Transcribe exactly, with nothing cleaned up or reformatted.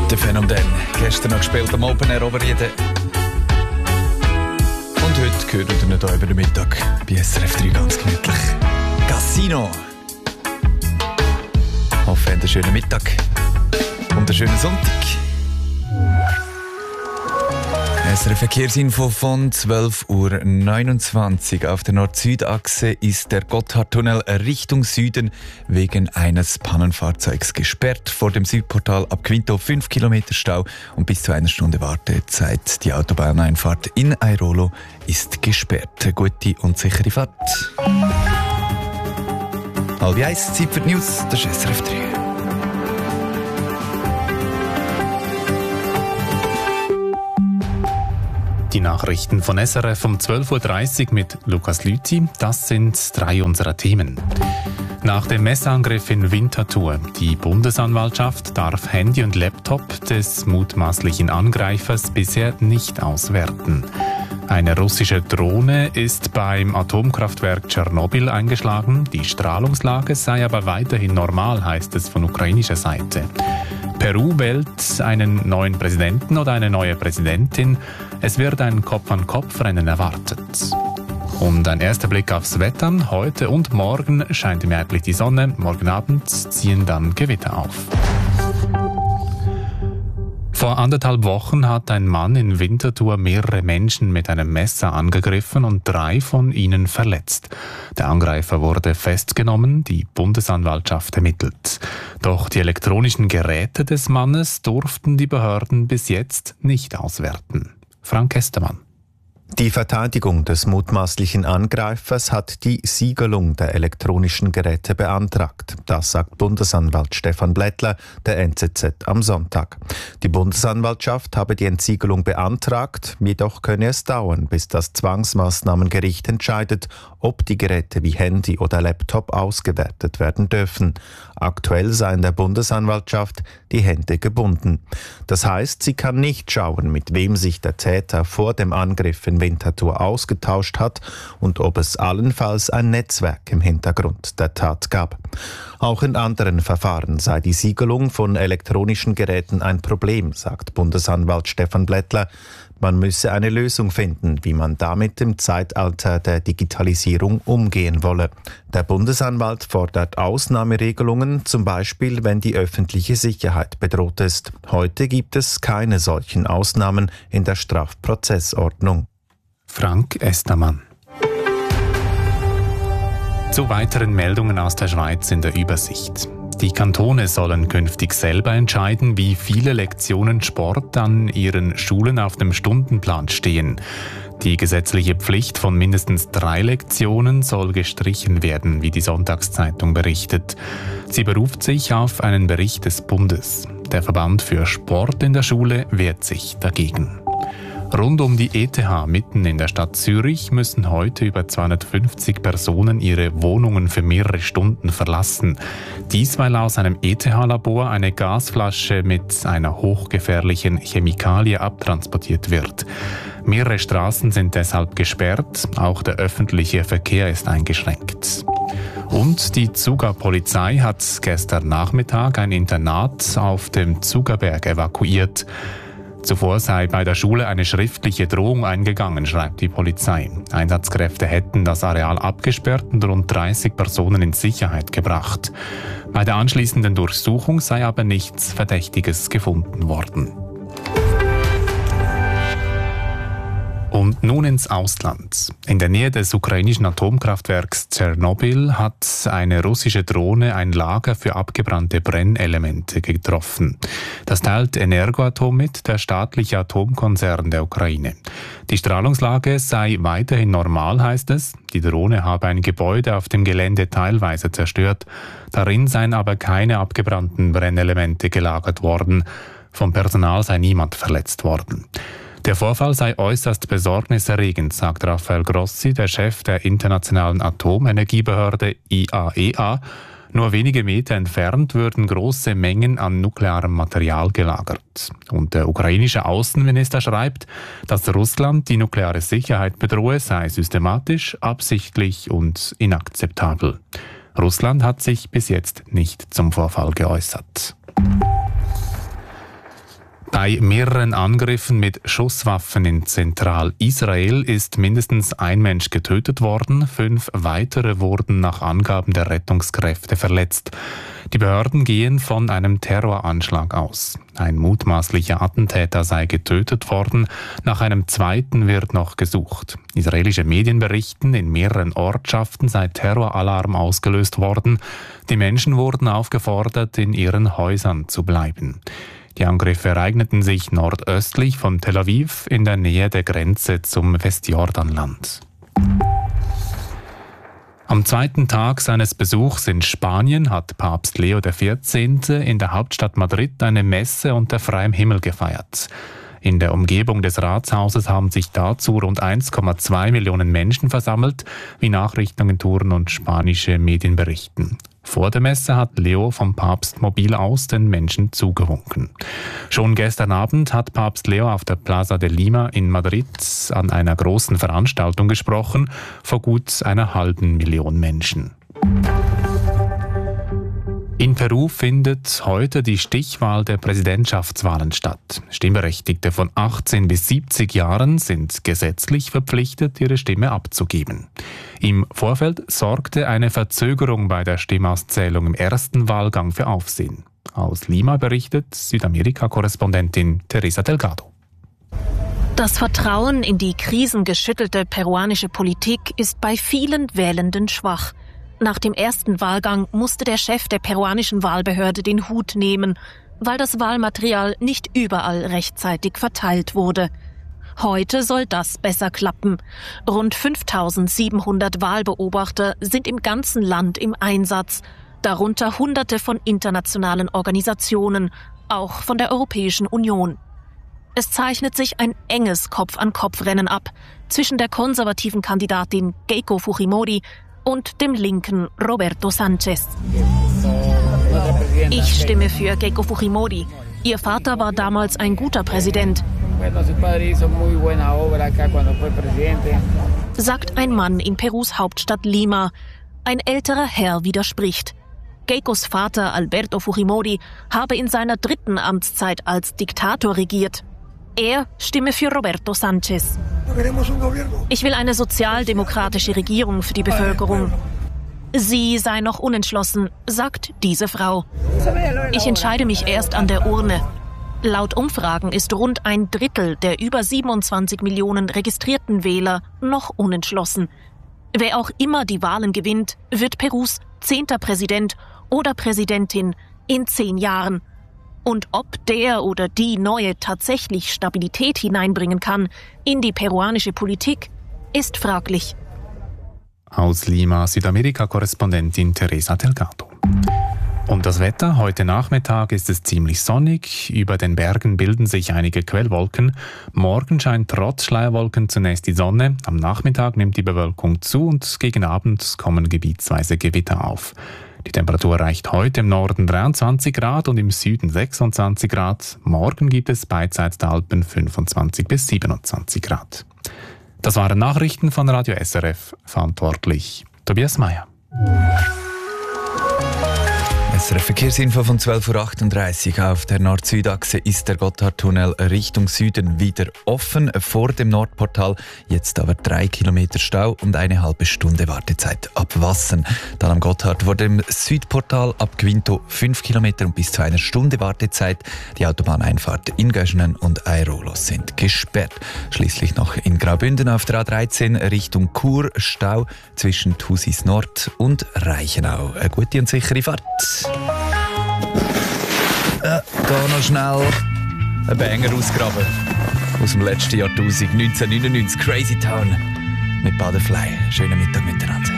Der Phänomen. Gestern noch gespielt am Open Air Oberrieden. Und heute gehört ihr nicht über den Mittag bei S R F drei ganz gemütlich. Casino. Ich hoffe, ihr habt einen schönen Mittag und einen schönen Sonntag. S R F Verkehrsinfo von zwölf Uhr neunundzwanzig. Auf der Nord-Süd-Achse ist der Gotthardtunnel Richtung Süden wegen eines Pannenfahrzeugs gesperrt. Vor dem Südportal ab Quinto fünf Kilometer Stau und bis zu einer Stunde Wartezeit. Die Autobahneinfahrt in Airolo ist gesperrt. Gute und sichere Fahrt. Halb eins, Zeit für die News, das ist S R F drei. Die Nachrichten von S R F um zwölf Uhr dreißig mit Lukas Lüthi. Das sind drei unserer Themen. Nach dem Messerangriff in Winterthur. Die Bundesanwaltschaft darf Handy und Laptop des mutmaßlichen Angreifers bisher nicht auswerten. Eine russische Drohne ist beim Atomkraftwerk Tschernobyl eingeschlagen. Die Strahlungslage sei aber weiterhin normal, heißt es von ukrainischer Seite. Peru wählt einen neuen Präsidenten oder eine neue Präsidentin. Es wird ein Kopf-an-Kopf-Rennen erwartet. Und ein erster Blick aufs Wetter. Heute und morgen scheint mehrheitlich die Sonne. Morgen Abend ziehen dann Gewitter auf. Vor anderthalb Wochen hat ein Mann in Winterthur mehrere Menschen mit einem Messer angegriffen und drei von ihnen verletzt. Der Angreifer wurde festgenommen, die Bundesanwaltschaft ermittelt. Doch die elektronischen Geräte des Mannes durften die Behörden bis jetzt nicht auswerten. Frank Estermann. Die Verteidigung des mutmaßlichen Angreifers hat die Siegelung der elektronischen Geräte beantragt. Das sagt Bundesanwalt Stefan Blättler der N Z Z am Sonntag. Die Bundesanwaltschaft habe die Entsiegelung beantragt, jedoch könne es dauern, bis das Zwangsmaßnahmengericht entscheidet, ob die Geräte wie Handy oder Laptop ausgewertet werden dürfen. Aktuell seien der Bundesanwaltschaft die Hände gebunden. Das heißt, sie kann nicht schauen, mit wem sich der Täter vor dem Angriff in Winterthur ausgetauscht hat und ob es allenfalls ein Netzwerk im Hintergrund der Tat gab. Auch in anderen Verfahren sei die Siegelung von elektronischen Geräten ein Problem, sagt Bundesanwalt Stefan Blättler. Man müsse eine Lösung finden, wie man damit im Zeitalter der Digitalisierung umgehen wolle. Der Bundesanwalt fordert Ausnahmeregelungen, zum Beispiel wenn die öffentliche Sicherheit bedroht ist. Heute gibt es keine solchen Ausnahmen in der Strafprozessordnung. Frank Estermann. Zu weiteren Meldungen aus der Schweiz in der Übersicht. Die Kantone sollen künftig selber entscheiden, wie viele Lektionen Sport an ihren Schulen auf dem Stundenplan stehen. Die gesetzliche Pflicht von mindestens drei Lektionen soll gestrichen werden, wie die Sonntagszeitung berichtet. Sie beruft sich auf einen Bericht des Bundes. Der Verband für Sport in der Schule wehrt sich dagegen. Rund um die E T H mitten in der Stadt Zürich müssen heute über zweihundertfünfzig Personen ihre Wohnungen für mehrere Stunden verlassen. Dies, weil aus einem E T H-Labor eine Gasflasche mit einer hochgefährlichen Chemikalie abtransportiert wird. Mehrere Straßen sind deshalb gesperrt, auch der öffentliche Verkehr ist eingeschränkt. Und die Zuger Polizei hat gestern Nachmittag ein Internat auf dem Zugerberg evakuiert. Zuvor sei bei der Schule eine schriftliche Drohung eingegangen, schreibt die Polizei. Einsatzkräfte hätten das Areal abgesperrt und rund dreißig Personen in Sicherheit gebracht. Bei der anschließenden Durchsuchung sei aber nichts Verdächtiges gefunden worden. Und nun ins Ausland. In der Nähe des ukrainischen Atomkraftwerks Tschernobyl hat eine russische Drohne ein Lager für abgebrannte Brennelemente getroffen. Das teilt Energoatom mit, der staatliche Atomkonzern der Ukraine. Die Strahlungslage sei weiterhin normal, heißt es. Die Drohne habe ein Gebäude auf dem Gelände teilweise zerstört. Darin seien aber keine abgebrannten Brennelemente gelagert worden. Vom Personal sei niemand verletzt worden. Der Vorfall sei äußerst besorgniserregend, sagt Rafael Grossi, der Chef der Internationalen Atomenergiebehörde I A E A. Nur wenige Meter entfernt würden große Mengen an nuklearem Material gelagert. Und der ukrainische Außenminister schreibt, dass Russland die nukleare Sicherheit bedrohe, sei systematisch, absichtlich und inakzeptabel. Russland hat sich bis jetzt nicht zum Vorfall geäußert. Bei mehreren Angriffen mit Schusswaffen in Zentral-Israel ist mindestens ein Mensch getötet worden, fünf weitere wurden nach Angaben der Rettungskräfte verletzt. Die Behörden gehen von einem Terroranschlag aus. Ein mutmaßlicher Attentäter sei getötet worden, nach einem zweiten wird noch gesucht. Israelische Medien berichten, in mehreren Ortschaften sei Terroralarm ausgelöst worden. Die Menschen wurden aufgefordert, in ihren Häusern zu bleiben. Die Angriffe ereigneten sich nordöstlich von Tel Aviv in der Nähe der Grenze zum Westjordanland. Am zweiten Tag seines Besuchs in Spanien hat Papst Leo der vierzehnte in der Hauptstadt Madrid eine Messe unter freiem Himmel gefeiert. In der Umgebung des Ratshauses haben sich dazu rund eins Komma zwei Millionen Menschen versammelt, wie Nachrichtenagenturen und spanische Medien berichten. Vor der Messe hat Leo vom Papst mobil aus den Menschen zugewunken. Schon gestern Abend hat Papst Leo auf der Plaza de Lima in Madrid an einer großen Veranstaltung gesprochen, vor gut einer halben Million Menschen. In Peru findet heute die Stichwahl der Präsidentschaftswahlen statt. Stimmberechtigte von achtzehn bis siebzig Jahren sind gesetzlich verpflichtet, ihre Stimme abzugeben. Im Vorfeld sorgte eine Verzögerung bei der Stimmauszählung im ersten Wahlgang für Aufsehen. Aus Lima berichtet Südamerika-Korrespondentin Teresa Delgado. Das Vertrauen in die krisengeschüttelte peruanische Politik ist bei vielen Wählenden schwach. Nach dem ersten Wahlgang musste der Chef der peruanischen Wahlbehörde den Hut nehmen, weil das Wahlmaterial nicht überall rechtzeitig verteilt wurde. Heute soll das besser klappen. Rund fünftausendsiebenhundert Wahlbeobachter sind im ganzen Land im Einsatz, darunter Hunderte von internationalen Organisationen, auch von der Europäischen Union. Es zeichnet sich ein enges Kopf-an-Kopf-Rennen ab zwischen der konservativen Kandidatin Keiko Fujimori und dem linken Roberto Sánchez. Ich stimme für Keiko Fujimori. Ihr Vater war damals ein guter Präsident, sagt ein Mann in Perus Hauptstadt Lima. Ein älterer Herr widerspricht. Keikos Vater Alberto Fujimori habe in seiner dritten Amtszeit als Diktator regiert. Er stimme für Roberto Sánchez. Ich will eine sozialdemokratische Regierung für die Bevölkerung. Sie sei noch unentschlossen, sagt diese Frau. Ich entscheide mich erst an der Urne. Laut Umfragen ist rund ein Drittel der über siebenundzwanzig Millionen registrierten Wähler noch unentschlossen. Wer auch immer die Wahlen gewinnt, wird Perus zehnter Präsident oder Präsidentin in zehn Jahren. Und ob der oder die Neue tatsächlich Stabilität hineinbringen kann in die peruanische Politik, ist fraglich. Aus Lima, Südamerika-Korrespondentin Teresa Delgado. Und das Wetter? Heute Nachmittag ist es ziemlich sonnig. Über den Bergen bilden sich einige Quellwolken. Morgen scheint trotz Schleierwolken zunächst die Sonne. Am Nachmittag nimmt die Bewölkung zu und gegen Abend kommen gebietsweise Gewitter auf. Die Temperatur erreicht heute im Norden dreiundzwanzig Grad und im Süden sechsundzwanzig Grad. Morgen gibt es beidseits der Alpen fünfundzwanzig bis siebenundzwanzig Grad. Das waren Nachrichten von Radio S R F. Verantwortlich Tobias Meyer. S R F-Verkehrsinfo von zwölf Uhr achtunddreißig. Auf der Nord-Süd-Achse ist der Gotthardtunnel Richtung Süden wieder offen. Vor dem Nordportal jetzt aber drei Kilometer Stau und eine halbe Stunde Wartezeit ab Wassen. Dann am Gotthard vor dem Südportal ab Quinto fünf Kilometer und bis zu einer Stunde Wartezeit. Die Autobahneinfahrt in Göschenen und Aerolos sind gesperrt. Schließlich noch in Graubünden auf der A dreizehn Richtung Chur Stau zwischen Thusis Nord und Reichenau. Eine gute und sichere Fahrt. Äh, da noch schnell einen Banger ausgraben. Aus dem letzten Jahrtausend, neunzehnhundertneunundneunzig, Crazy Town mit Butterfly. Schönen Mittag miteinander.